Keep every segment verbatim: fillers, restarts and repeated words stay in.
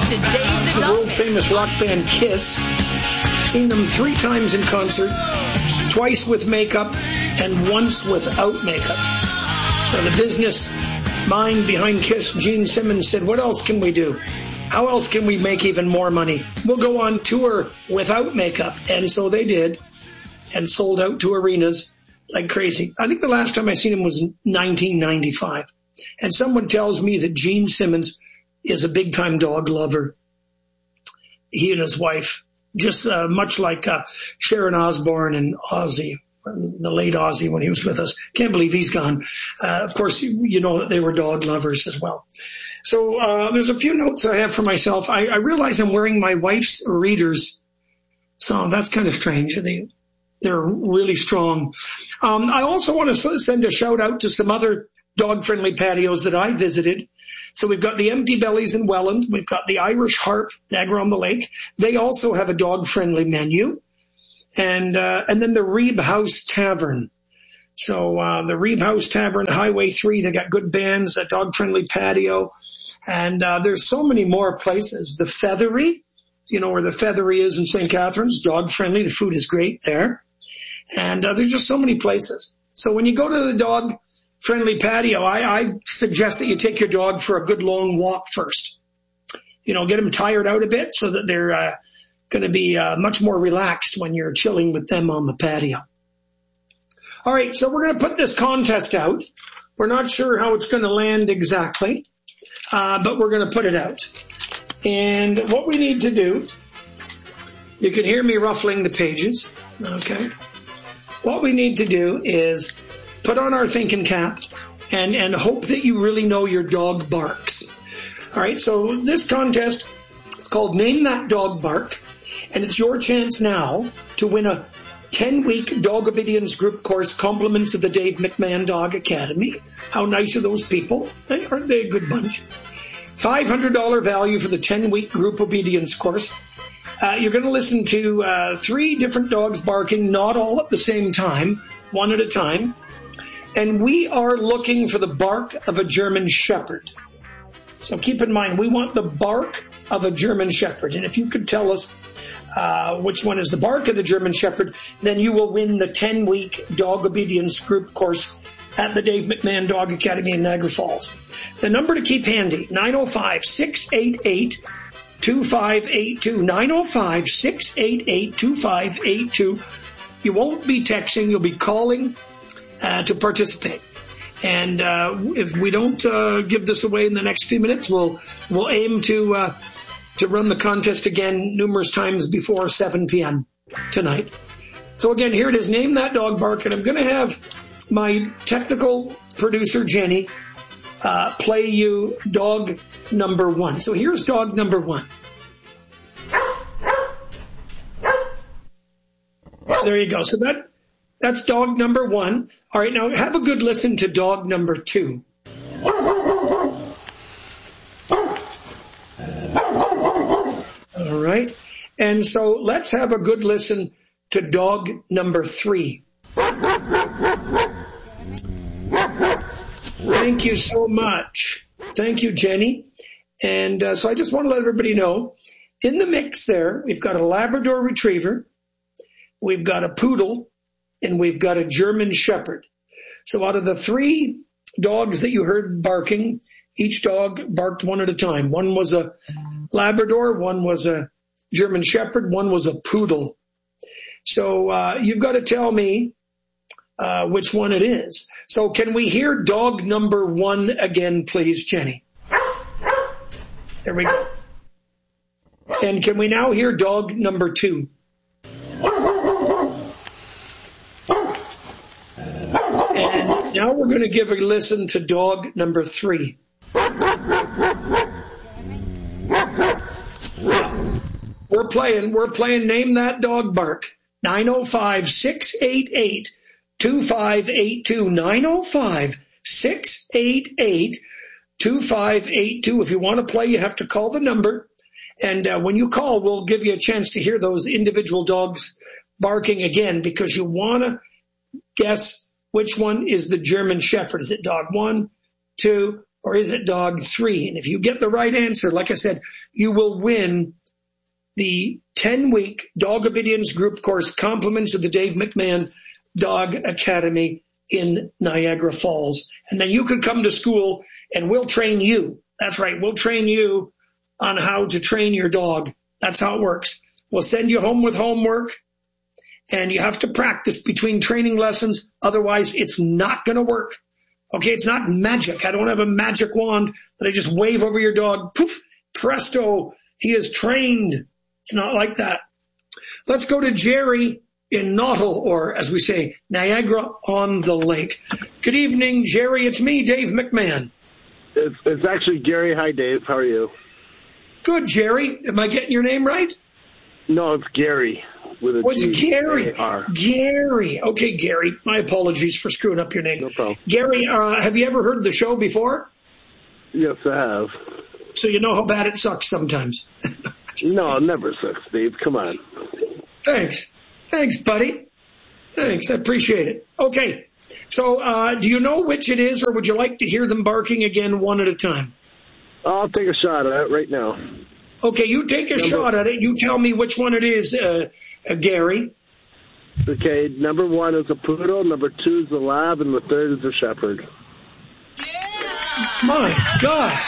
to Dave the The Dog world famous rock band Kiss. Seen them three times in concert, twice with makeup and once without makeup. So the business mind behind Kiss, Gene Simmons, said, what else can we do? How else can we make even more money? We'll go on tour without makeup. And so they did, and sold out to arenas like crazy. I think the last time I seen him was in nineteen ninety-five. And someone tells me that Gene Simmons is a big-time dog lover. He and his wife, just uh, much like uh, Sharon Osbourne and Ozzy, the late Ozzy when he was with us. Can't believe he's gone. Uh, of course, you, you know that they were dog lovers as well. So uh, there's a few notes I have for myself. I, I realize I'm wearing my wife's readers, so that's kind of strange. They, they're really strong. Um, I also want to send a shout out to some other dog-friendly patios that I visited. So we've got the Empty Bellies in Welland. We've got the Irish Harp, Niagara-on-the-Lake. They also have a dog-friendly menu. And uh, and then the Reeb House Tavern. So uh, the Reeb House Tavern, Highway three, they got good bands, a dog-friendly patio. And uh, there's so many more places. The Feathery, you know where the Feathery is in Saint Catharines, dog-friendly. The food is great there. And uh, there's just so many places. So when you go to the dog-friendly patio, I, I suggest that you take your dog for a good long walk first. You know, get them tired out a bit so that they're uh, going to be uh, much more relaxed when you're chilling with them on the patio. All right, so we're going to put this contest out. We're not sure how it's going to land exactly, uh, but we're going to put it out. And what we need to do, you can hear me ruffling the pages, okay? What we need to do is put on our thinking cap and, and hope that you really know your dog barks. All right, so this contest is called Name That Dog Bark, and it's your chance now to win a ten-week dog obedience group course, compliments of the Dave McMahon Dog Academy. How nice are those people? Aren't they a good bunch? five hundred dollars value for the ten-week group obedience course. Uh, you're going to listen to uh, three different dogs barking, not all at the same time, one at a time. And we are looking for the bark of a German Shepherd. So keep in mind, we want the bark of a German Shepherd. And if you could tell us uh, which one is the bark of the German Shepherd, then you will win the ten-week dog obedience group course at the Dave McMahon Dog Academy in Niagara Falls. The number to keep handy, nine oh five, six eight eight, two five eight two, nine oh five, six eight eight, two five eight two. You won't be texting, you'll be calling uh, to participate. And uh, if we don't uh, give this away in the next few minutes, we'll we'll aim to uh, to run the contest again numerous times before seven p.m. tonight. So again, here it is, Name That Dog Bark, and I'm going to have my technical producer, Jenny, uh, play you dog number one. So here's dog number one. There you go. So that that's dog number one. All right, now have a good listen to dog number two. All right. And so let's have a good listen to dog number three. Thank you so much. Thank you, Jenny. And uh, so I just want to let everybody know, in the mix there, we've got a Labrador Retriever, we've got a Poodle, and we've got a German Shepherd. So out of the three dogs that you heard barking, each dog barked one at a time. One was a Labrador, one was a German Shepherd, one was a Poodle. So uh, you've got to tell me uh, which one it is. So can we hear dog number one again, please, Jenny? There we go. And can we now hear dog number two? And now we're going to give a listen to dog number three. We're playing, we're playing Name That Dog Bark. nine oh five, six eight eight, two five eight two. nine oh five, six eight eight, two five eight two. If you want to play, you have to call the number. And uh, when you call, we'll give you a chance to hear those individual dogs barking again, because you want to guess which one is the German Shepherd. Is it dog one, two, or is it dog three? And if you get the right answer, like I said, you will win the ten-week Dog Obedience Group course, compliments of the Dave McMahon Dog Academy in Niagara Falls. And then you can come to school and we'll train you. That's right. We'll train you on how to train your dog. That's how it works. We'll send you home with homework, and you have to practice between training lessons. Otherwise, it's not going to work. Okay, it's not magic. I don't have a magic wand that I just wave over your dog. Poof, presto, he is trained. It's not like that. Let's go to Jerry in Naughtle, or as we say, Niagara-on-the-Lake. Good evening, Jerry. It's me, Dave McMahon. It's, it's actually Gary. Hi, Dave. How are you? Good, Jerry. Am I getting your name right? No, it's Gary. With a What's G Gary? A R. Gary. Okay, Gary. My apologies for screwing up your name. No problem. Gary, uh, have you ever heard the show before? Yes, I have. So you know how bad it sucks sometimes. No, it never sucks, Dave. Come on. Thanks. Thanks, buddy. Thanks. I appreciate it. Okay. So uh, do you know which it is, or would you like to hear them barking again one at a time? I'll take a shot at it right now. Okay, you take a number, shot at it. You tell me which one it is, uh, uh, Gary. Okay, number one is a poodle, number two is a lab, and the third is a shepherd. Yeah! My God.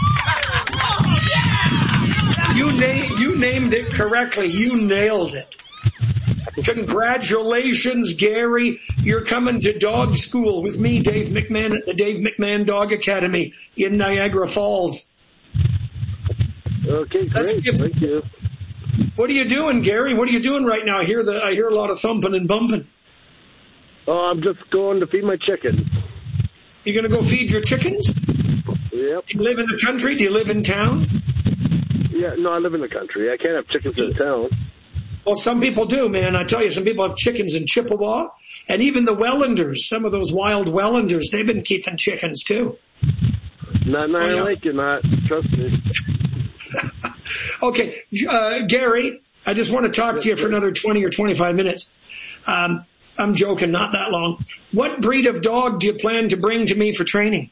You, na- you named it correctly. You nailed it. Congratulations, Gary. You're coming to dog school with me, Dave McMahon, at the Dave McMahon Dog Academy in Niagara Falls. Okay, great. Give, Thank you. What are you doing, Gary? What are you doing right now? I hear the I hear a lot of thumping and bumping. Oh, I'm just going to feed my chickens. You're going to go feed your chickens? Yep. Do you live in the country? Do you live in town? Yeah, no, I live in the country. I can't have chickens in town. Well, some people do, man. I tell you, some people have chickens in Chippewa, and even the Wellanders, some of those wild Wellanders, they've been keeping chickens too. Not in Iron Lake, you're not. Trust me. Okay, uh, Gary, I just want to talk to you for another twenty or twenty-five minutes. Um, I'm joking, not that long. What breed of dog do you plan to bring to me for training?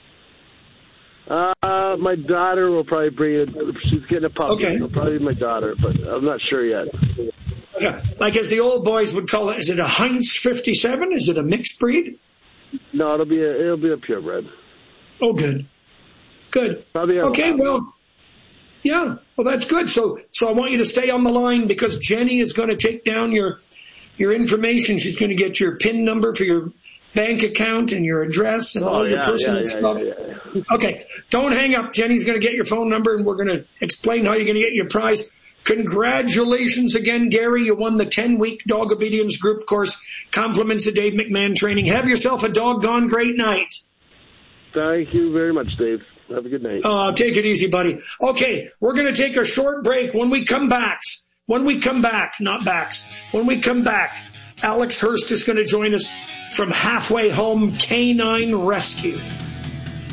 Uh, my daughter will probably bring it. She's getting a puppy. Okay. It'll probably be my daughter, but I'm not sure yet. Yeah. Like as the old boys would call it, is it a Heinz fifty-seven? Is it a mixed breed? No, it'll be a, it'll be a purebred. Oh, good. Good. Probably okay, well, yeah, well, that's good. So, so I want you to stay on the line because Jenny is going to take down your, your information. She's going to get your PIN number for your bank account and your address and oh, all yeah, your personal yeah, yeah, stuff. Yeah, yeah, yeah. Okay, don't hang up. Jenny's going to get your phone number and we're going to explain how you're going to get your prize. Congratulations again, Gary. You won the ten-week Dog Obedience Group course. Compliments of Dave McMahon Training. Have yourself a doggone great night. Thank you very much, Dave. Have a good night. Uh, take it easy, buddy. Okay, we're going to take a short break. When we come back, when we come back, not backs, when we come back, Alex Hurst is going to join us from Halfway Home Canine Rescue.